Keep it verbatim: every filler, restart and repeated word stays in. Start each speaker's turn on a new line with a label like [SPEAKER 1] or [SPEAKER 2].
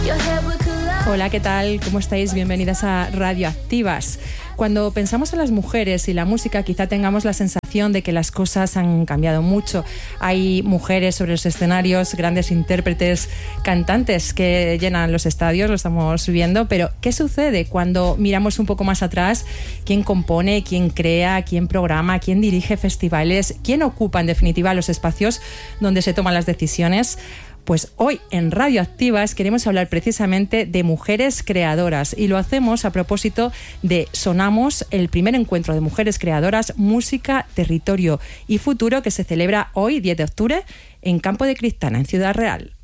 [SPEAKER 1] Hola, ¿qué tal? ¿Cómo estáis? Bienvenidas a Radioactivas. Cuando pensamos en las mujeres y la música, quizá tengamos la sensación de que las cosas han cambiado mucho. Hay mujeres sobre los escenarios, grandes intérpretes, cantantes que llenan los estadios, lo estamos viendo, pero ¿qué sucede cuando miramos un poco más atrás? ¿Quién compone, quién crea, quién programa, quién dirige festivales, quién ocupa en definitiva los espacios donde se toman las decisiones? Pues hoy en Radioactivas queremos hablar precisamente de mujeres creadoras y lo hacemos a propósito de Sonamos, el primer encuentro de mujeres creadoras, música, territorio y futuro que se celebra hoy, diez de octubre, en Campo de Cristana, en Ciudad Real.